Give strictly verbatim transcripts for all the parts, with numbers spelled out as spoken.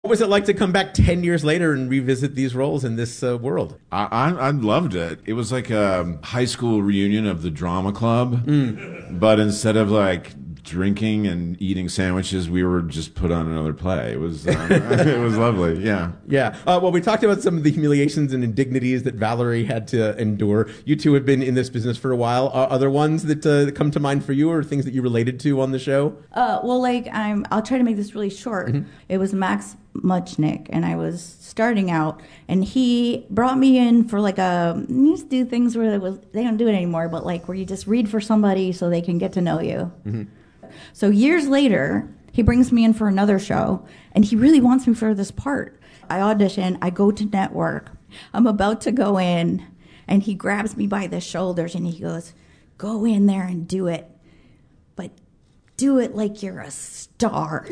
What was it like to come back ten years later and revisit these roles in this uh, world? I, I, I loved it. It was like a high school reunion of the drama club, mm. but instead of like drinking and eating sandwiches, we were just put on another play. It was uh, it was lovely. Yeah, yeah. Uh, well, we talked about some of the humiliations and indignities that Valerie had to endure. You two have been in this business for a while. Are other ones that, uh, that come to mind for you, or things that you related to on the show? Uh, well, like I'm. I'll try to make this really short. Mm-hmm. It was Max Muchnick, and I was starting out, and he brought me in for like a. He used to do things where it was, they don't do it anymore, but like where you just read for somebody so they can get to know you. Mm-hmm. So years later, he brings me in for another show, and he really wants me for this part. I audition, I go to network. I'm about to go in, and he grabs me by the shoulders, and he goes, "Go in there and do it, but do it like you're a star."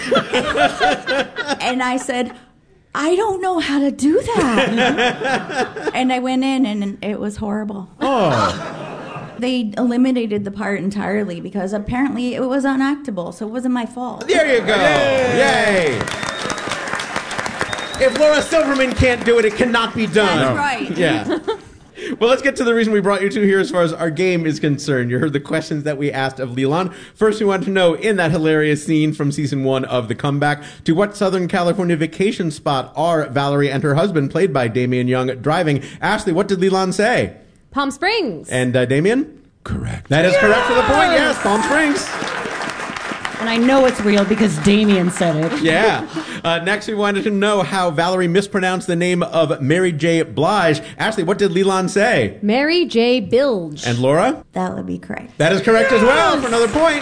And I said, "I don't know how to do that." And I went in, and it was horrible. Oh. They eliminated the part entirely because apparently it was unactable, so it wasn't my fault. There you go. Yay. Yay. If Laura Silverman can't do it, it cannot be done. That's right. Yeah. Well, let's get to the reason we brought you two here as far as our game is concerned. You heard the questions that we asked of Leland. First, we wanted to know, in that hilarious scene from season one of The Comeback, to what Southern California vacation spot are Valerie and her husband, played by Damian Young, driving? Ashley, what did Leland say? Palm Springs. And uh, Damien? Correct. That is yes! correct for the point, yes, Palm Springs. And I know it's real because Damien said it. Yeah. Uh, next, we wanted to know how Valerie mispronounced the name of Mary J. Blige. Ashley, what did Leland say? Mary J. Bilge. And Laura? That would be correct. That is correct yes! as well, for another point.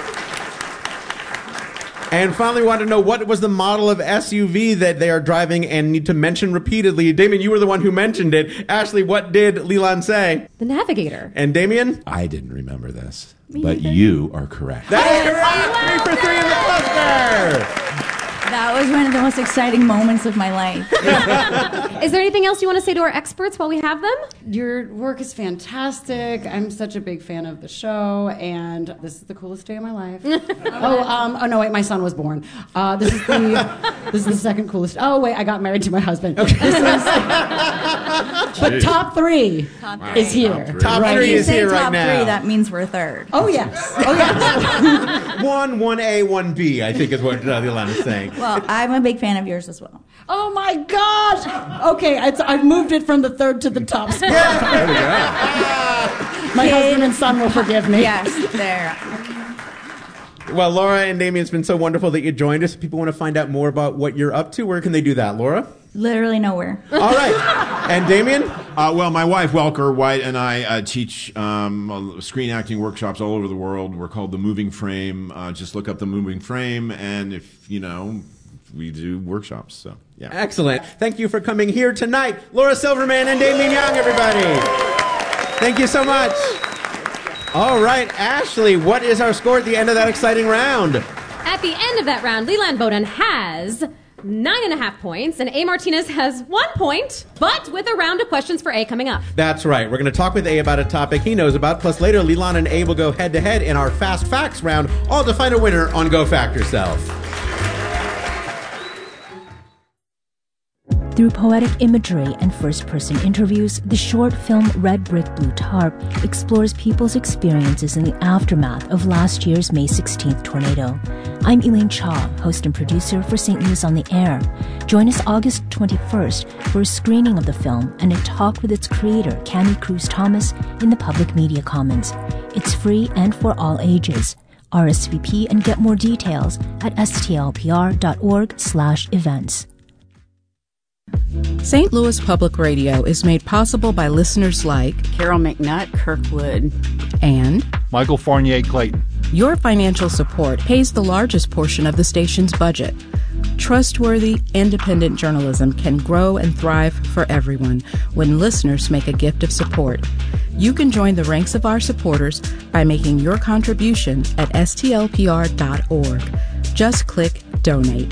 And finally, we wanted to know what was the model of S U V that they are driving and need to mention repeatedly. Damien, you were the one who mentioned it. Ashley, what did Leland say? The Navigator. And Damien? I didn't remember this, Me but either. You are correct. That is correct! Three for three in the cluster! That was one of the most exciting moments of my life. Is there anything else you want to say to our experts while we have them? Your work is fantastic. I'm such a big fan of the show, and this is the coolest day of my life. oh, um, oh no, wait, my son was born. Uh, this is the this is the second coolest. Oh wait, I got married to my husband. Okay. This is, but top three, top three is here. Top, top right. three you is say here top right now. Three, that means we're third. Oh yes. Oh yes. one, one A, one B, I think is what uh, Leland is saying. Well, I'm a big fan of yours as well. Oh my gosh! Okay, it's, I've moved it from the third to the top spot. Yeah, there we go. My Kid. husband and son will forgive me. Yes, there. Well, Laura and Damien, it's been so wonderful that you joined us. If people want to find out more about what you're up to, where can they do that, Laura? Literally nowhere. All right. And Damien? Uh, well, my wife, Welker White, and I uh, teach um, screen acting workshops all over the world. We're called The Moving Frame. Uh, just look up The Moving Frame, and if, you know, we do workshops, so, yeah. Excellent. Thank you for coming here tonight. Laura Silverman and Damien Young, everybody. Thank you so much. All right, Ashley, what is our score at the end of that exciting round? At the end of that round, Leland Bowden has nine and a half points, and A. Martinez has one point, but with a round of questions for A coming up. That's right. We're going to talk with A about a topic he knows about, plus later, Leland and A will go head-to-head in our Fast Facts round, all to find a winner on Go Fact Yourself. Through poetic imagery and first-person interviews, the short film Red Brick Blue Tarp explores people's experiences in the aftermath of last year's May sixteenth tornado. I'm Elaine Cha, host and producer for Saint Louis on the Air. Join us August twenty-first for a screening of the film and a talk with its creator, Cami Cruz Thomas, in the Public Media Commons. It's free and for all ages. R S V P and get more details at stlpr.org slash events. Saint Louis Public Radio is made possible by listeners like Carol McNutt, Kirkwood, and Michael Fournier Clayton. Your financial support pays the largest portion of the station's budget. Trustworthy, independent journalism can grow and thrive for everyone when listeners make a gift of support. You can join the ranks of our supporters by making your contribution at S T L P R dot org. Just click Donate.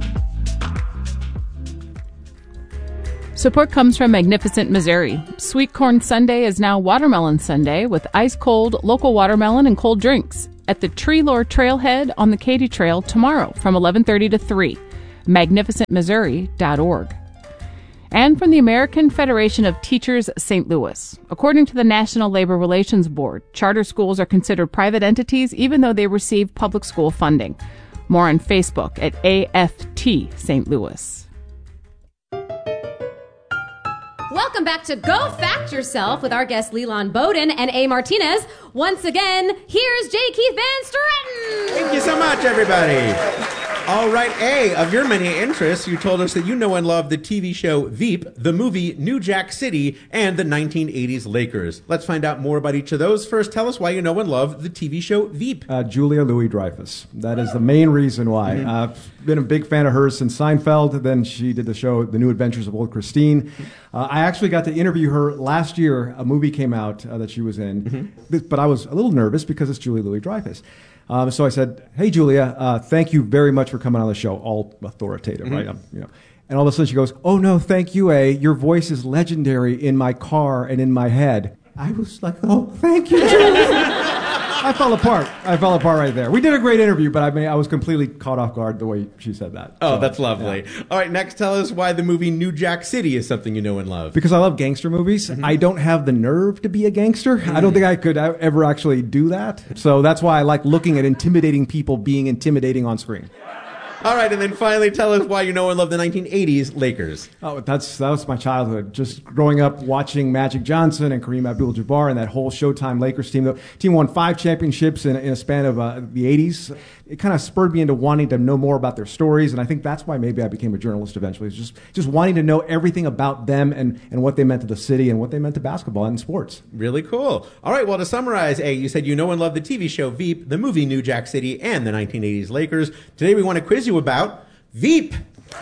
Support comes from Magnificent Missouri. Sweet Corn Sunday is now Watermelon Sunday with ice-cold local watermelon and cold drinks at the Tree Lore Trailhead on the Katy Trail tomorrow from eleven thirty to three. magnificent missouri dot org. And from the American Federation of Teachers, Saint Louis. According to the National Labor Relations Board, charter schools are considered private entities even though they receive public school funding. More on Facebook at A F T Saint Louis. Welcome back to Go Fact Yourself with our guests Leland Bowden and A. Martinez. Once again, here's J. Keith Van Straaten. Thank you so much, everybody. All right, A, of your many interests, you told us that you know and love the T V show Veep, the movie New Jack City, and the nineteen eighties Lakers. Let's find out more about each of those. First, tell us why you know and love the T V show Veep. Uh, Julia Louis-Dreyfus. That is the main reason why. Mm-hmm. Uh, I've been a big fan of hers since Seinfeld. Then she did the show The New Adventures of Old Christine. Uh, I actually got to interview her last year. A movie came out uh, that she was in. Mm-hmm. But I was a little nervous because it's Julia Louis-Dreyfus. Um, so I said, "Hey, Julia, uh, thank you very much for coming on the show." All authoritative, mm-hmm. right? Um, you know. And all of a sudden she goes, "Oh, no, thank you, A. Your voice is legendary in my car and in my head." I was like, "Oh, thank you, Julia." I fell apart. I fell apart right there. We did a great interview, but I mean, I was completely caught off guard the way she said that. Oh, so, that's lovely. Yeah. All right, next, tell us why the movie New Jack City is something you know and love. Because I love gangster movies. Mm-hmm. I don't have the nerve to be a gangster. Mm-hmm. I don't think I could ever actually do that. So that's why I like looking at intimidating people being intimidating on screen. All right, and then finally, tell us why you know and love the nineteen eighties Lakers. Oh, that's that was my childhood. Just growing up watching Magic Johnson and Kareem Abdul-Jabbar and that whole Showtime Lakers team. The team won five championships in, in a span of uh, the eighties. It kind of spurred me into wanting to know more about their stories, and I think that's why maybe I became a journalist eventually. It's just just wanting to know everything about them and, and what they meant to the city and what they meant to basketball and sports. Really cool. All right, well, to summarize, A, you said you know and love the T V show Veep, the movie New Jack City, and the nineteen eighties Lakers. Today we want to quiz you about Veep.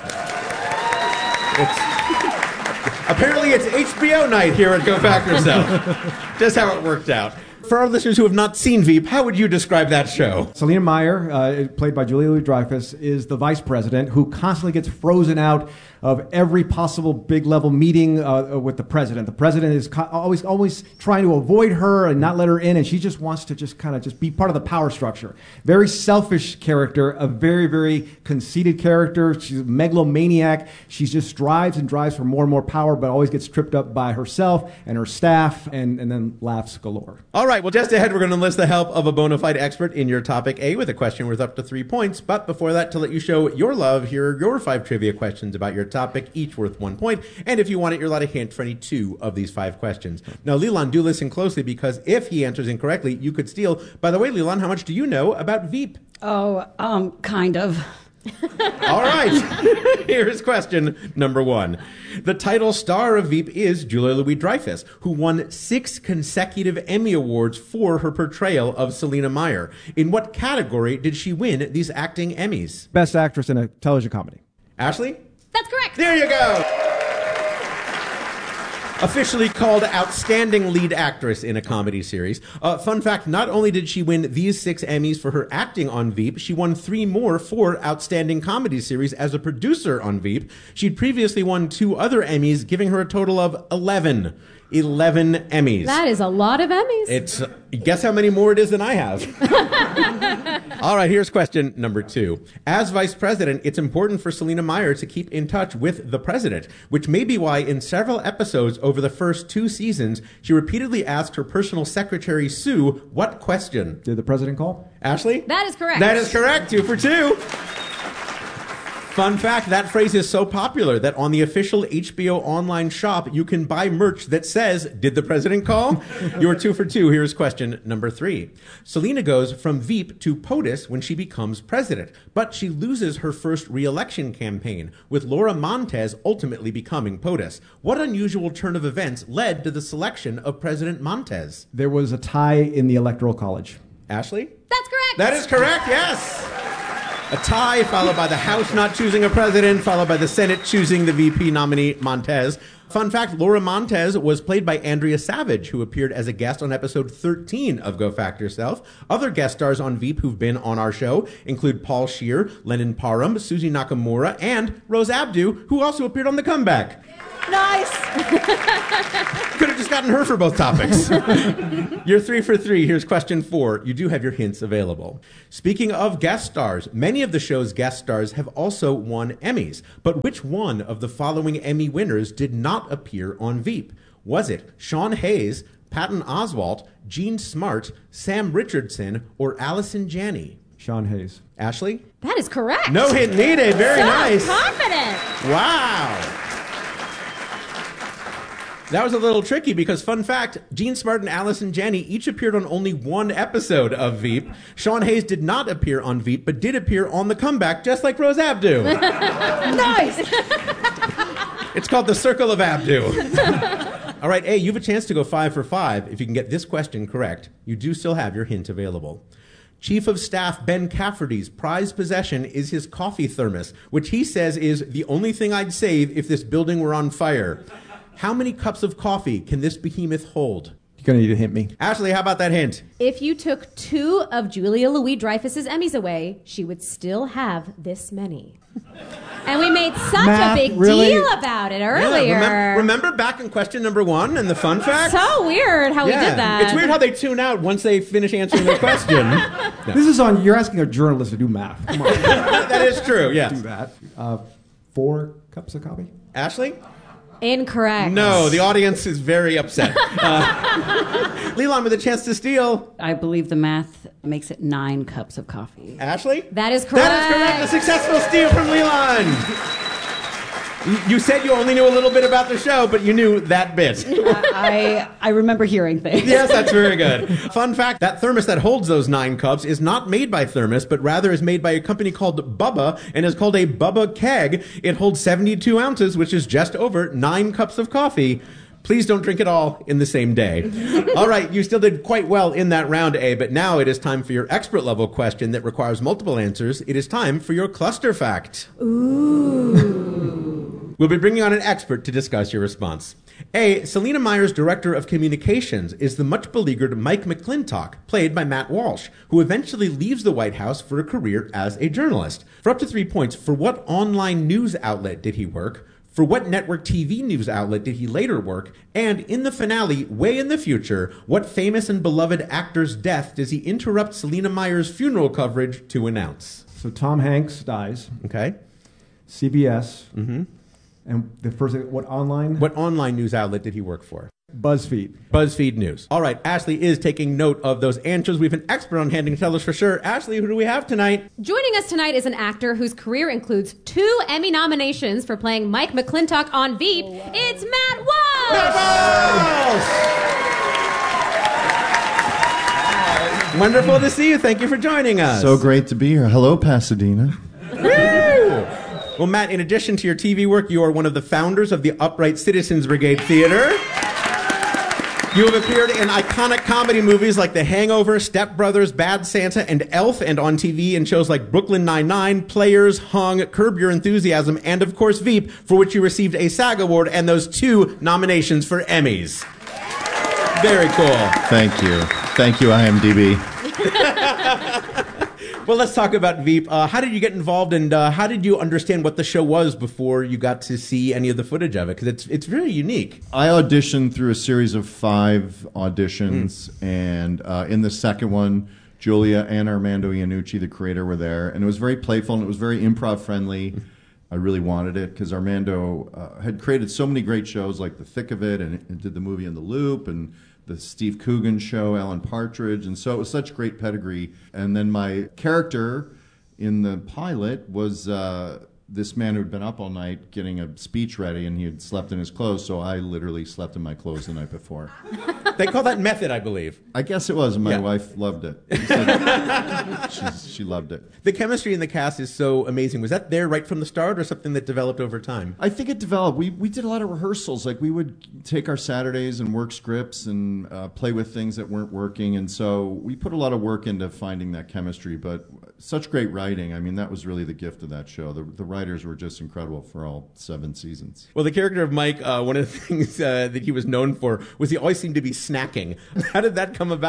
It's, apparently it's H B O night here at Go Fact Yourself. Just how it worked out. For our listeners who have not seen Veep, how would you describe that show? Selena Meyer, uh, played by Julia Louis-Dreyfus, is the vice president who constantly gets frozen out of every possible big-level meeting uh, with the president. The president is co- always always trying to avoid her and not let her in, and she just wants to just kind of just be part of the power structure. Very selfish character, a very, very conceited character. She's a megalomaniac. She just drives and drives for more and more power, but always gets tripped up by herself and her staff, and, and then laughs galore. All right, well, just ahead, we're going to enlist the help of a bona fide expert in your topic A with a question worth up to three points. But before that, to let you show your love, here are your five trivia questions about your topic, each worth one point. And if you want it, you're allowed a hint for any two of these five questions. Now, Leland, do listen closely, because if he answers incorrectly, you could steal. By the way, Leland, how much do you know about Veep? Oh, um, kind of. All right. Here's question number one. The title star of Veep is Julia Louis-Dreyfus, who won six consecutive Emmy Awards for her portrayal of Selena Meyer. In what category did she win these acting Emmys? Best actress in a television comedy. Ashley? That's correct. There you go. Officially called Outstanding Lead Actress in a Comedy Series. Uh, fun fact, not only did she win these six Emmys for her acting on Veep, she won three more for Outstanding Comedy Series as a producer on Veep. She'd previously won two other Emmys, giving her a total of eleven. eleven Emmys. That is a lot of Emmys. It's, uh, guess how many more it is than I have. All right, here's question number two. As vice president, it's important for Selena Meyer to keep in touch with the president, which may be why in several episodes over the first two seasons, she repeatedly asked her personal secretary, Sue, what question? Did the president call? Ashley? That is correct. That is correct. Two for two. Fun fact, that phrase is so popular that on the official H B O online shop, you can buy merch that says, did the president call? You're two for two. Here's question number three. Selena goes from Veep to POTUS when she becomes president, but she loses her first re-election campaign, with Laura Montez ultimately becoming POTUS. What unusual turn of events led to the selection of President Montez? There was a tie in the Electoral College. Ashley? That's correct. That is correct, yes. A tie, followed by the House not choosing a president, followed by the Senate choosing the V P nominee, Montez. Fun fact, Laura Montez was played by Andrea Savage, who appeared as a guest on episode thirteen of Go Fact Yourself. Other guest stars on Veep who've been on our show include Paul Scheer, Lennon Parham, Susie Nakamura, and Rose Abdu, who also appeared on The Comeback. Nice. Could have just gotten her for both topics. You're three for three. Here's question four. You do have your hints available. Speaking of guest stars, many of the show's guest stars have also won Emmys. But which one of the following Emmy winners did not appear on Veep? Was it Sean Hayes, Patton Oswalt, Gene Smart, Sam Richardson, or Allison Janney? Sean Hayes. Ashley? That is correct. No hint needed. Very so nice. confident. Wow. That was a little tricky because, fun fact, Gene Smart and Allison Janney each appeared on only one episode of Veep. Sean Hayes did not appear on Veep, but did appear on The Comeback, just like Rose Abdu. Nice. It's called The Circle of Abdu. All right, A, you have a chance to go five for five. If you can get this question correct, you do still have your hint available. Chief of Staff Ben Cafferty's prized possession is his coffee thermos, which he says is the only thing I'd save if this building were on fire. How many cups of coffee can this behemoth hold? You're going to need to hint me. Ashley, how about that hint? If you took two of Julia Louis-Dreyfus's Emmys away, she would still have this many. And we made such Math, a big really? deal about it earlier. Yeah, remember, remember back in question number one and the fun fact? So weird how Yeah. we did that. It's weird how they tune out once they finish answering their question. No. This is on, you're asking a journalist to do math. Come on. That is true, yes. Do that. Uh, four cups of coffee? Ashley? Incorrect. No, the audience is very upset. Uh, Leland with a chance to steal. I believe the math makes it nine cups of coffee. Ashley? That is correct. That is correct. A successful steal from Leland. You- You said you only knew a little bit about the show, but you knew that bit. I I remember hearing things. Yes, that's very good. Fun fact, that thermos that holds those nine cups is not made by Thermos, but rather is made by a company called Bubba and is called a Bubba Keg. It holds seventy-two ounces, which is just over nine cups of coffee. Please don't drink it all in the same day. All right, you still did quite well in that round, A, but now it is time for your expert level question that requires multiple answers. It is time for your cluster fact. Ooh. We'll be bringing on an expert to discuss your response. A, Selena Meyer's director of communications is the much beleaguered Mike McClintock, played by Matt Walsh, who eventually leaves the White House for a career as a journalist. For up to three points, for what online news outlet did he work? For what network T V news outlet did he later work? And in the finale, way in the future, what famous and beloved actor's death does he interrupt Selena Meyer's funeral coverage to announce? So Tom Hanks dies. Okay. C B S. Mm-hmm. And the first, what online? What online news outlet did he work for? BuzzFeed. BuzzFeed News. All right, Ashley is taking note of those answers. We have an expert on hand to tell us for sure. Ashley, who do we have tonight? Joining us tonight is an actor whose career includes two Emmy nominations for playing Mike McClintock on Veep. Oh, wow. It's Matt Walsh! Wonderful to see you. Thank you for joining us. So great to be here. Hello, Pasadena. Well, Matt, in addition to your T V work, you are one of the founders of the Upright Citizens Brigade Theater. You have appeared in iconic comedy movies like The Hangover, Step Brothers, Bad Santa, and Elf, and on T V in shows like Brooklyn Nine-Nine, Players, Hung, Curb Your Enthusiasm, and of course Veep, for which you received a SAG Award and those two nominations for Emmys. Very cool. Thank you. Thank you, I M D B. Well, let's talk about Veep. Uh, how did you get involved, and uh, how did you understand what the show was before you got to see any of the footage of it? Because it's it's very unique. I auditioned through a series of five auditions, mm. and uh, in the second one, Julia and Armando Iannucci, the creator, were there, and it was very playful and it was very improv friendly. I really wanted it because Armando uh, had created so many great shows like The Thick of It, and, and did the movie In the Loop, and the Steve Coogan show, Alan Partridge, and so it was such great pedigree. And then my character in the pilot was uh, this man who had been up all night getting a speech ready, and he had slept in his clothes, so I literally slept in my clothes the night before. They call that method, I believe. I guess it was, and my Yeah. wife loved it. She, said, she, she loved it. The chemistry in the cast is so amazing. Was that there right from the start, or something that developed over time? I think it developed. We we did a lot of rehearsals. Like we would take our Saturdays and work scripts and uh, play with things that weren't working, and so we put a lot of work into finding that chemistry. But such great writing. I mean, that was really the gift of that show. The the writers were just incredible for all seven seasons. Well, the character of Mike, uh, one of the things uh, that he was known for was he always seemed to be snacking. How did that come about?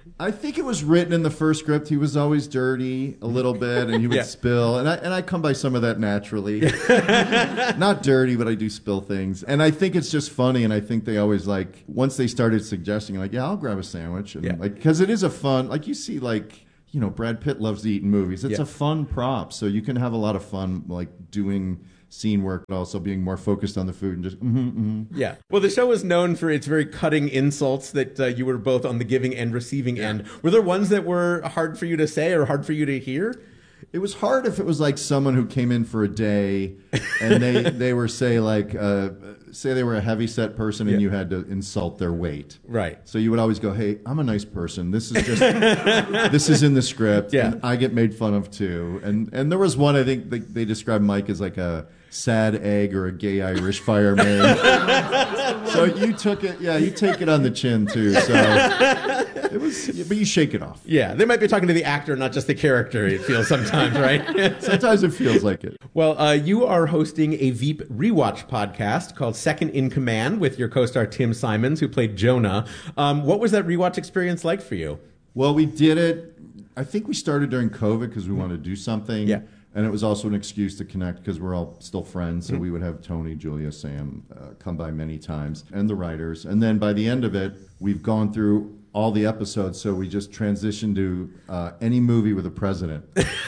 I think it was written in the first script. He was always dirty a little bit, and he would Yeah. spill. And I and I come by some of that naturally. Not dirty, but I do spill things. And I think it's just funny. And I think they always like once they started suggesting, like, yeah, I'll grab a sandwich, and Yeah. like because it is a fun. Like you see, like you know, Brad Pitt loves to eat in movies. It's Yeah. a fun prop, so you can have a lot of fun, like doing scene work, but also being more focused on the food and just mm-hmm, mm-hmm. Yeah. Well, the show is known for its very cutting insults that uh, you were both on the giving and receiving end. Were there ones that were hard for you to say or hard for you to hear? It was hard if it was like someone who came in for a day and they, they were, say, like, uh, say they were a heavyset person and Yeah. you had to insult their weight. Right. So you would always go, hey, I'm a nice person. This is just, this is in the script. Yeah. And I get made fun of too. And and there was one, I think they, they described Mike as like a sad egg or a gay Irish fireman. So you took it, yeah, you take it on the chin too. So it was, but you shake it off. Yeah. They might be talking to the actor, not just the character, it feels sometimes, right? Sometimes it feels like it. Well, uh, you are hosting a Veep rewatch podcast called Second in Command with your co-star Tim Simons, who played Jonah. Um, what was that rewatch experience like for you? Well, we did it. I think we started during COVID because we wanted to do something. Yeah. And it was also an excuse to connect because we're all still friends. So we would have Tony, Julia, Sam uh, come by many times, and the writers. And then by the end of it, we've gone through all the episodes. So we just transitioned to uh, any movie with a president.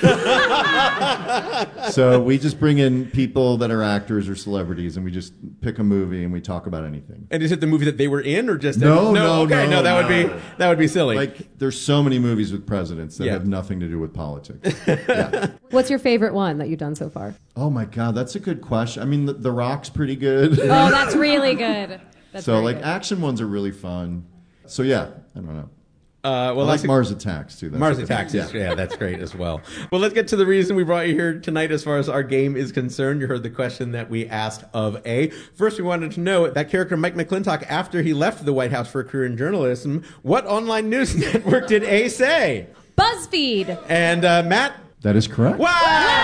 So we just bring in people that are actors or celebrities, and we just pick a movie and we talk about anything. And is it the movie that they were in, or just No, no? no, okay, no, no, that would no. be that would be silly. Like, there's so many movies with presidents that Yeah. have nothing to do with politics. Yeah. What's your favorite one that you've done so far? Oh my God, that's a good question. I mean, The, the Rock's pretty good. Oh, that's really good. That's so very like good. action ones are really fun. So yeah, I don't know. Uh, well, I like that's a- Mars Attacks too. That's Mars a good Attacks, one. is, yeah, that's great as well. Well, let's get to the reason we brought you here tonight as far as our game is concerned. You heard the question that we asked of A. First, we wanted to know that character Mike McClintock, after he left the White House for a career in journalism, what online news network did A say? BuzzFeed. And uh, Matt? That is correct. Wow!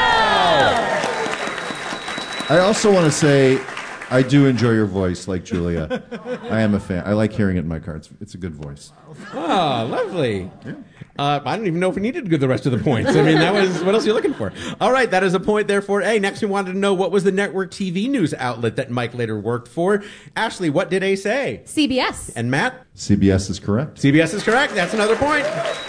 I also want to say, I do enjoy your voice, like Julia. I am a fan. I like hearing it in my car. It's, it's a good voice. Oh, lovely. Uh, I don't even know if we needed to give the rest of the points. I mean, that was, what else are you looking for? All right, that is a point there for A. Next, we wanted to know what was the network T V news outlet that Mike later worked for. Ashley, what did A say? C B S. And Matt? C B S is correct. C B S is correct. That's another point.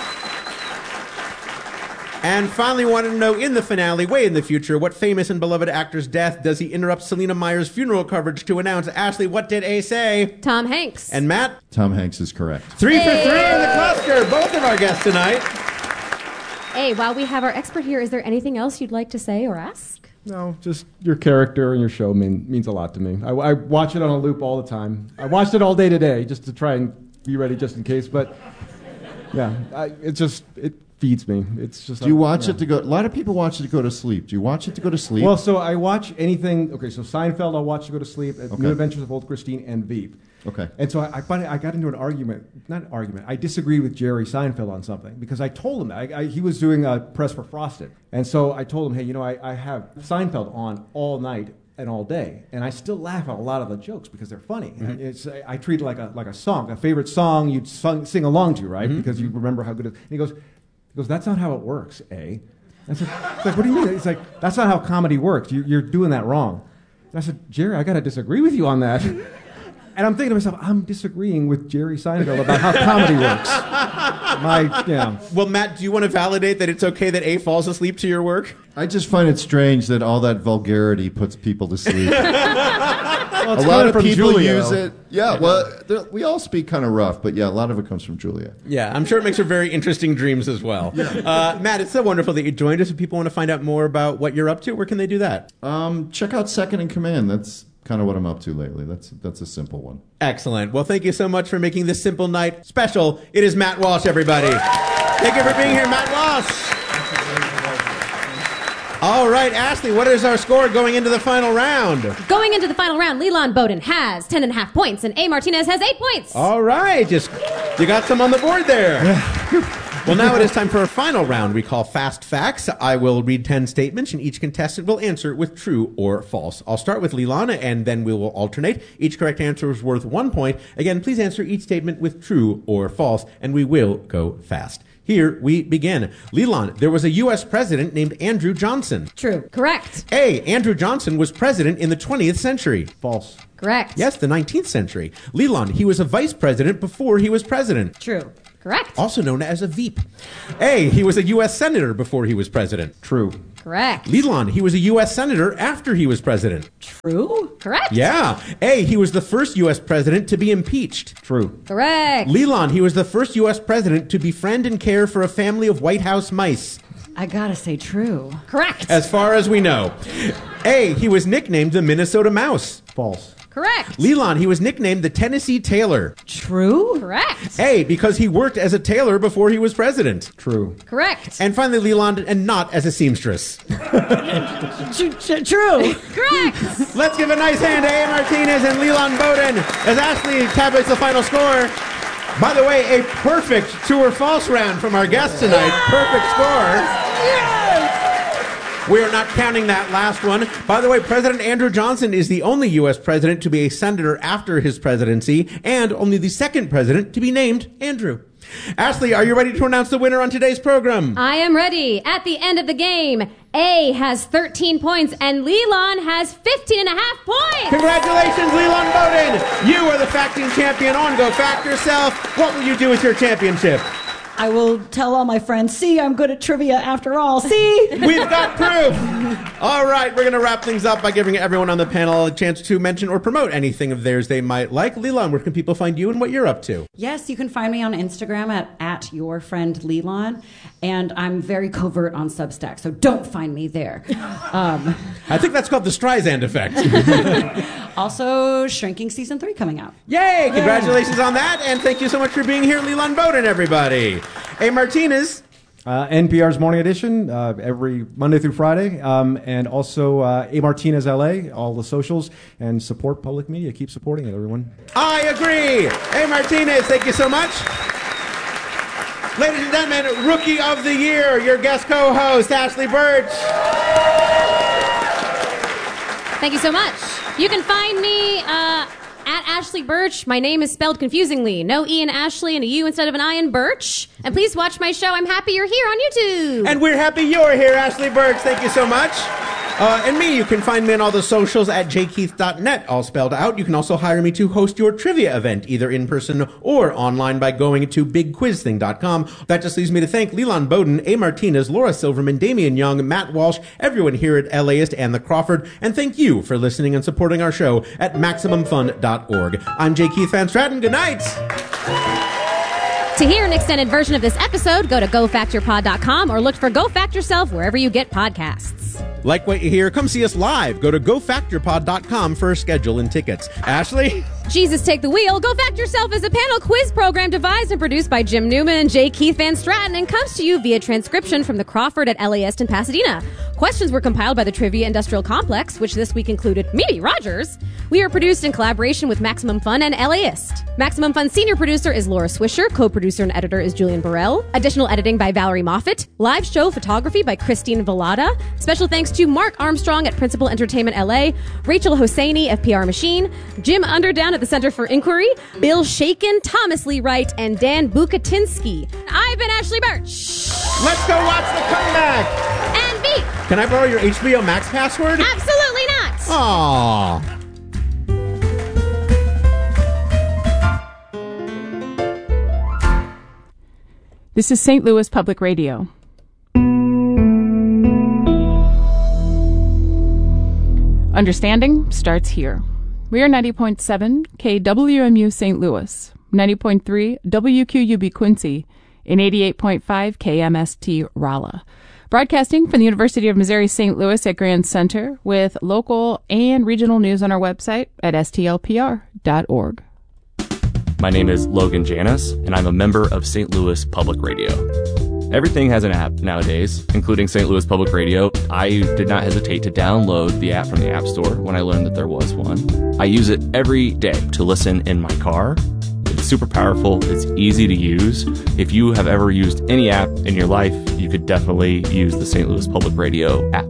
And finally, wanted to know, in the finale, way in the future, what famous and beloved actor's death does he interrupt Selena Meyer's funeral coverage to announce? Ashley, what did A say? Tom Hanks. And Matt? Tom Hanks is correct. Three for three in the cluster. Both of our guests tonight. Hey, while we have our expert here, is there anything else you'd like to say or ask? No, just your character and your show mean, means a lot to me. I, I watch it on a loop all the time. I watched it all day today just to try and be ready just in case. But yeah, I, it just it feeds me. It's just. Do you watch yeah. it to go? A lot of people watch it to go to sleep. Do you watch it to go to sleep? Well, so I watch anything. Okay, so Seinfeld, I'll watch to go to sleep. uh, Okay. New Adventures of Old Christine and Veep. Okay. And so I, I, find I got into an argument, not an argument, I disagreed with Jerry Seinfeld on something because I told him, I, I, he was doing a press for Frosted. And so I told him, hey, you know, I, I have Seinfeld on all night and all day, and I still laugh at a lot of the jokes because they're funny. Mm-hmm. It's, I, I treat it like a, like a song, a favorite song you'd sung, sing along to, right? Mm-hmm. Because you remember how good it is. And he goes, he goes, that's not how it works, eh? I said, it's like, what do you mean? It's like, that's not how comedy works. You, you're doing that wrong. And I said, Jerry, I got to disagree with you on that. And I'm thinking to myself, I'm disagreeing with Jerry Seinfeld about how comedy works. My, yeah. Well, Matt, do you want to validate that it's okay that A falls asleep to your work? I just find it strange that all that vulgarity puts people to sleep. Well, it's a lot coming of from people Julia, use though. it. Yeah, well, there- we all speak kind of rough, but yeah, a lot of it comes from Julia. Yeah, I'm sure it makes for very interesting dreams as well. Uh, Matt, it's so wonderful that you joined us. If people want to find out more about what you're up to, where can they do that? Um, check out Second in Command. That's kind of what I'm up to lately. That's that's a simple one. Excellent. Well, thank you so much for making this simple night special. It is Matt Walsh, everybody. Thank you for being here, Matt Walsh. All right, Ashley, what is our score going into the final round? Going into the final round, Leland Bowden has ten and a half points, and A. Martinez has eight points. All right, just you got some on the board there. Well, now it is time for our final round we call Fast Facts. I will read ten statements, and each contestant will answer with true or false. I'll start with Leland, and then we will alternate. Each correct answer is worth one point. Again, please answer each statement with true or false, and we will go fast. Here we begin. Leland, there was a U S president named Andrew Johnson. True. Correct. A. Andrew Johnson was president in the twentieth century. False. Correct. Yes, the nineteenth century. Leland, he was a vice president before he was president. True. Correct. Also known as a V P. A. He was a U S senator before he was president. True. Correct. Leland, he was a U S senator after he was president. True. Correct. Yeah. A. He was the first U S president to be impeached. True. Correct. Leland, he was the first U S president to befriend and care for a family of White House mice. I gotta say true. Correct. As far as we know. A. He was nicknamed the Minnesota Mouse. False. Correct. Leland, he was nicknamed the Tennessee Tailor. True. Correct. A. Because he worked as a tailor before he was president. True. Correct. And finally, Leland, and not as a seamstress. True. Correct. Let's give a nice hand to A. Martinez and Leland Bowden as Ashley tabulates the final score. By the way, a perfect true or false round from our guest tonight. Perfect score. Yes. We are not counting that last one. By the way, President Andrew Johnson is the only U S president to be a senator after his presidency, and only the second president to be named Andrew. Ashley, are you ready to announce the winner on today's program? I am ready. At the end of the game, A has thirteen points and Leland has fifteen and a half points. Congratulations, Leland Bowden. You are the facting champion on Go Fact Yourself. What will you do with your championship? I will tell all my friends, see, I'm good at trivia after all. See? We've got proof. All right, we're going to wrap things up by giving everyone on the panel a chance to mention or promote anything of theirs they might like. Leland, where can people find you and what you're up to? Yes, you can find me on Instagram at, at your friend Leland, and I'm very covert on Substack, so don't find me there. Um, I think that's called the Streisand effect. Also, Shrinking Season three coming out. Yay! Congratulations on that, and thank you so much for being here, Leland Bowden, everybody. Hey, Martinez. Uh, N P R's Morning Edition, uh, every Monday through Friday, um, and also uh, A. Martinez L A, all the socials, and support public media. Keep supporting it, everyone. I agree. Hey, Martinez, thank you so much. Ladies and gentlemen, Rookie of the Year, your guest co-host, Ashley Birch. Thank you so much. You can find me uh, at Ashley Birch. My name is spelled confusingly. No E in Ashley and a U instead of an I in Birch. And please watch my show, I'm Happy You're Here, on YouTube. And we're happy you're here, Ashley Birch. Thank you so much. Uh, and me, you can find me on all the socials at j keith dot net, all spelled out. You can also hire me to host your trivia event, either in person or online by going to big quiz thing dot com. That just leaves me to thank Leland Bowden, A. Martinez, Laura Silverman, Damian Young, Matt Walsh, everyone here at LAist and the Crawford, and thank you for listening and supporting our show at maximum fun dot org. I'm J. Keith Van Stratton. Good night. To hear an extended version of this episode, go to go factor pod dot com or look for Go Fact Yourself wherever you get podcasts. Like what you hear? Come see us live. Go to go factor pod dot com for a schedule and tickets. Ashley? Jesus Take the Wheel. Go Fact Yourself is a panel quiz program devised and produced by Jim Newman and J. Keith Van Stratton and comes to you via transcription from the Crawford at LAist in Pasadena. Questions were compiled by the Trivia Industrial Complex, which this week included Mimi Rogers. We are produced in collaboration with Maximum Fun and LAist. Maximum Fun senior producer is Laura Swisher. Co-producer and editor is Julian Burrell. Additional editing by Valerie Moffat. Live show photography by Christine Vallada. Special thanks to Mark Armstrong at Principal Entertainment L A, Rachel Hosseini, F P R Machine, Jim Underdown at the Center for Inquiry, Bill Shaken, Thomas Lee Wright, and Dan Bukatinsky. I've been Ashley Birch. Let's go watch the comeback. And me. Can I borrow your H B O Max password? Absolutely not. Aww. This is Saint Louis Public Radio. Understanding starts here. We are ninety point seven K W M U Saint Louis, ninety point three W Q U B Quincy, and eighty-eight point five K M S T Rolla. Broadcasting from the University of Missouri Saint Louis at Grand Center with local and regional news on our website at S T L P R dot org. My name is Logan Janis, and I'm a member of Saint Louis Public Radio. Everything has an app nowadays, including Saint Louis Public Radio. I did not hesitate to download the app from the App Store when I learned that there was one. I use it every day to listen in my car. It's It's super powerful. It's easy to use. If you have ever used any app in your life, you could definitely use the Saint Louis Public Radio app.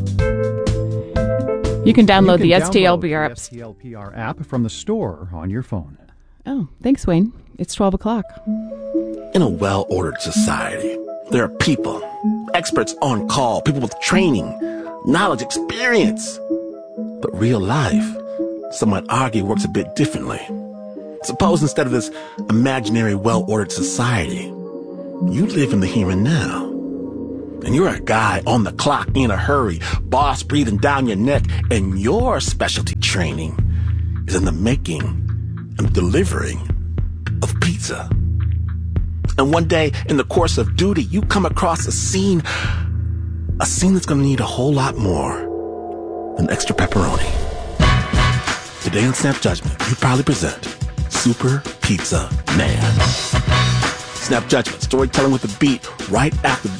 You can download you can the S T L download B R the app. S T L P R app from the store on your phone. Oh, thanks, Wayne. It's twelve o'clock. In a well-ordered society, there are people, experts on call, people with training, knowledge, experience. But real life, some might argue, works a bit differently. Suppose instead of this imaginary well-ordered society, you live in the here and now. And you're a guy on the clock in a hurry, boss breathing down your neck, and your specialty training is in the making and delivering of pizza. And one day, in the course of duty, you come across a scene, a scene that's going to need a whole lot more than extra pepperoni. Today on Snap Judgment, we proudly present Super Pizza Man. Snap Judgment, storytelling with a beat right after